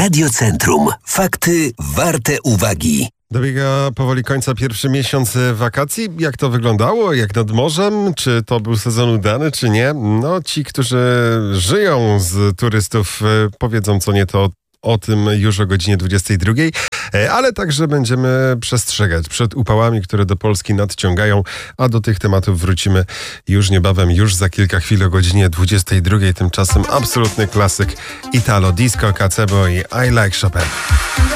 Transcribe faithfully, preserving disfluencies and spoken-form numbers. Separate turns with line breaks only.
Radio Centrum. Fakty warte uwagi.
Dobiega powoli końca pierwszy miesiąc wakacji. Jak to wyglądało? Jak nad morzem? Czy to był sezon udany, czy nie? No, ci, którzy żyją z turystów, powiedzą co nieco o tym już o godzinie dwudziestej drugiej, ale także będziemy przestrzegać przed upałami, które do Polski nadciągają, a do tych tematów wrócimy już niebawem, już za kilka chwil o godzinie dwudziestej drugiej. Tymczasem absolutny klasyk Italo Disco, Placebo i I Like Chopin.